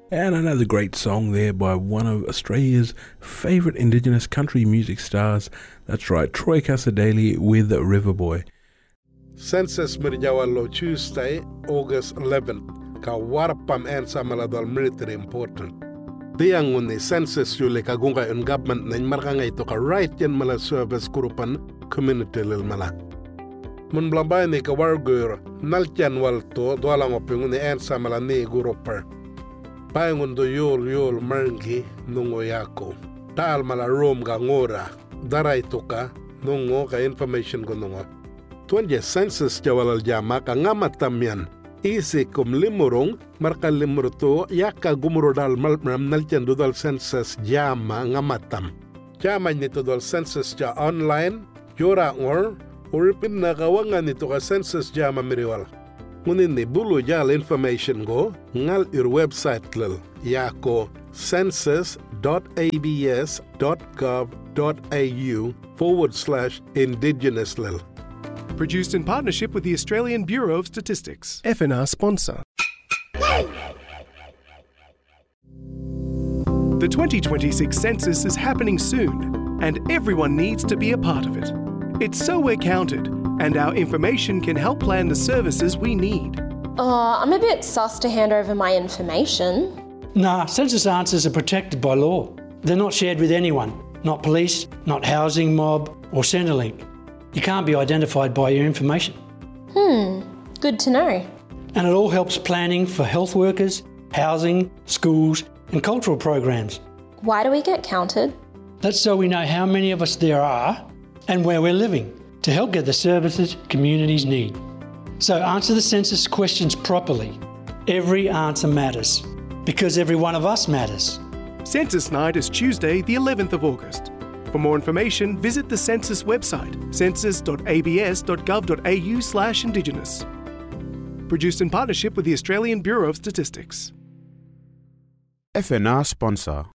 And another great song there by one of Australia's favourite Indigenous country music stars. That's right, Troy Casadei with Riverboy. Census Mirjawalo Tuesday, August 11th. Ka warpam en samaladal military important. Diang unni census yule kagunga in government na markanga ito ka right yan mala service kurupan community lil mala. Mun blambay ni ka wargur naltian walto doalang opingun ni en samala ni guruper. Paingun do yul mergi nungo yako. Taal mala room ga ngora. Daray tuka nungo ka information ko nungo. Tuan je census jawalal jama ka ngamatam yan. Isi kum limurong marka limurto yaka gumuro dal malpram naltian do dal census jama ngamatam. Jama nito dal census ja online yora ngor uripin na kawangan nito ka census jama miriwal. Ngunin ni bulu jal information go ngal ir website lil yako census.abs.gov.au/indigenous lil. Produced in partnership with the Australian Bureau of Statistics. FNR sponsor. The 2026 census is happening soon, and everyone needs to be a part of it. It's so we're counted, and our information can help plan the services we need. I'm a bit sus to hand over my information. Nah, census answers are protected by law. They're not shared with anyone, not police, not housing mob or Centrelink. You can't be identified by your information. Good to know. And it all helps planning for health workers, housing, schools and cultural programs. Why do we get counted? That's so we know how many of us there are and where we're living to help get the services communities need. So answer the census questions properly. Every answer matters because every one of us matters. Census Night is Tuesday, the 11th of August. For more information, visit the Census website, census.abs.gov.au/indigenous. Produced in partnership with the Australian Bureau of Statistics. FNR sponsor.